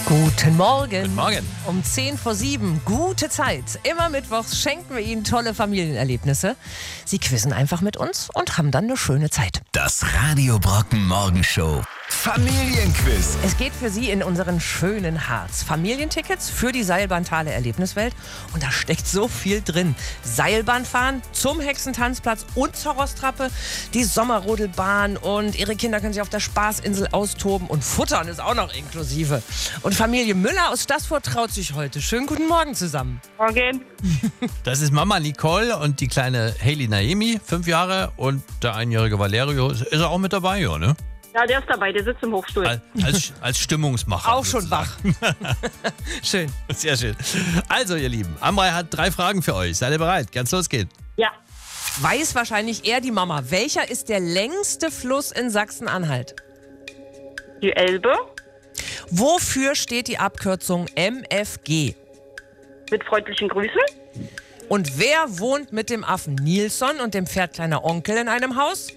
Guten Morgen. Guten Morgen. Um 6:50, gute Zeit. Immer mittwochs schenken wir Ihnen tolle Familienerlebnisse. Sie quizzen einfach mit uns und haben dann eine schöne Zeit. Das Radio Brocken Morgenshow Familienquiz. Es geht für Sie in unseren schönen Harz. Familientickets für die Seilbahntale Erlebniswelt. Und da steckt so viel drin. Seilbahn fahren zum Hexentanzplatz und zur Rostrappe, die Sommerrodelbahn und Ihre Kinder können sich auf der Spaßinsel austoben und Futtern ist auch noch inklusive. Und Familie Müller aus Stassfurt traut sich heute. Schönen guten Morgen zusammen. Morgen. Das ist Mama Nicole und die kleine Hailey Naemi, 5 Jahre, und der einjährige Valerio. Ist er auch mit dabei, ja, ne? Ja, der ist dabei, der sitzt im Hochstuhl. Als Stimmungsmacher. Auch schon wach. Schön. Sehr schön. Also, ihr Lieben, Amrei hat 3 Fragen für euch. Seid ihr bereit? Ganz losgeht. Ja, Weiß wahrscheinlich eher die Mama. Welcher ist der längste Fluss in Sachsen-Anhalt? die Elbe Wofür steht die Abkürzung MFG? mit freundlichen Grüßen. Und wer wohnt mit dem Affen Nilsson und dem Pferd Kleiner Onkel in einem Haus?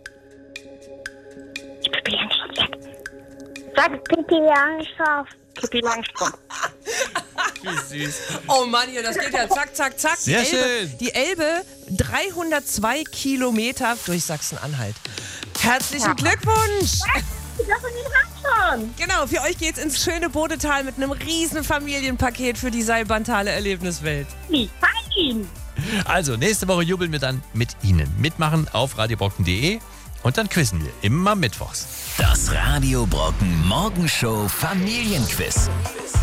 Pippi Langstrumpf. Sag Pippi Langstrumpf. Pippi Langstrumpf. Wie süß. Oh Mann, hier, das geht ja zack, zack, zack. Sehr die Elbe, schön. Die Elbe, 302 Kilometer durch Sachsen-Anhalt. Herzlichen Glückwunsch! Ich darf ihn schon. Genau, für euch geht's ins schöne Bodetal mit einem riesen Familienpaket für die Seilbahntale Erlebniswelt. Wie fein. Also, nächste Woche jubeln wir dann mit Ihnen. Mitmachen auf radiobrocken.de und dann quizzen wir immer mittwochs. Das Radio Brocken Morgenshow Familienquiz.